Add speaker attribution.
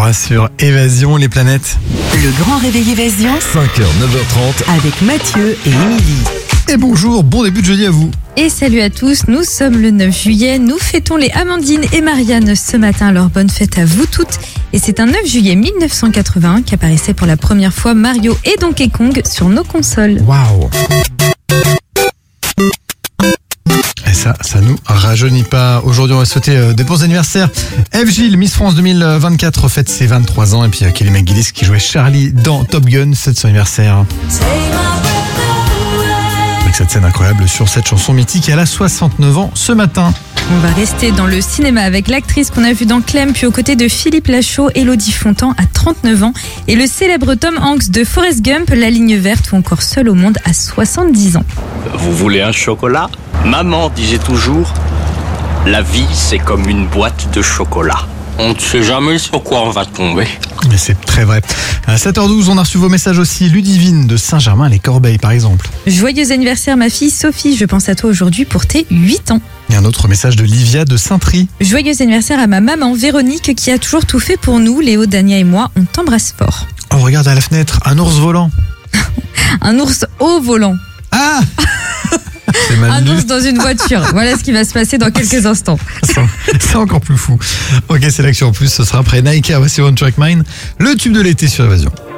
Speaker 1: retour sur Évasion les planètes.
Speaker 2: Le grand réveil Évasion
Speaker 3: 5h, 9h30
Speaker 2: avec Mathieu et Émilie.
Speaker 1: Et bonjour, bon début de jeudi à vous.
Speaker 4: Et salut à tous, nous sommes le 9 juillet, nous fêtons les Amandine et Marianne ce matin, alors bonne fête à vous toutes. Et c'est un 9 juillet 1981 qu'apparaissait pour la première fois Mario et Donkey Kong sur nos consoles.
Speaker 1: Waouh. Et ça nous rajeunit pas. Aujourd'hui, on va souhaiter des bons anniversaires. Eve Gilles, Miss France 2024, fête ses 23 ans. Et puis Kelly McGillis qui jouait Charlie dans Top Gun, c'est son anniversaire. Avec cette scène incroyable sur cette chanson mythique, elle a 69 ans ce matin.
Speaker 4: On va rester dans le cinéma avec l'actrice qu'on a vue dans Clem, puis aux côtés de Philippe Lachaud, Élodie Fontan à 39 ans et le célèbre Tom Hanks de Forrest Gump, La Ligne Verte ou encore Seul au monde à 70 ans.
Speaker 5: Vous voulez un chocolat ? Maman disait toujours, la vie c'est comme une boîte de chocolat. On ne sait jamais sur quoi on va tomber.
Speaker 1: Mais c'est très vrai. À 7h12, on a reçu vos messages aussi. Ludivine de Saint-Germain-les-Corbeilles, par exemple.
Speaker 4: Joyeux anniversaire ma fille Sophie, je pense à toi aujourd'hui pour tes 8 ans.
Speaker 1: Et un autre message de Livia de Saint-Try.
Speaker 4: Joyeux anniversaire à ma maman Véronique qui a toujours tout fait pour nous. Léo, Dania et moi, on t'embrasse fort.
Speaker 1: Oh, regarde à la fenêtre, un ours volant.
Speaker 4: Un ours au volant.
Speaker 1: Ah c'est mal
Speaker 4: Un
Speaker 1: lu.
Speaker 4: ours dans une voiture. Voilà ce qui va se passer dans quelques instants.
Speaker 1: C'est encore plus fou. Ok, c'est l'action en plus, ce sera après Nike, voici One Track Mind, le tube de l'été sur Évasion.